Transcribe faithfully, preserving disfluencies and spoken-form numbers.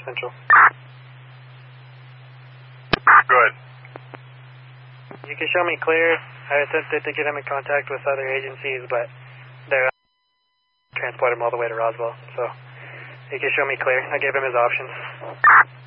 Central. Good. You can show me clear. I attempted to get him in contact with other agencies, but they're transported him all the way to Roswell. So you can show me clear. I gave him his options.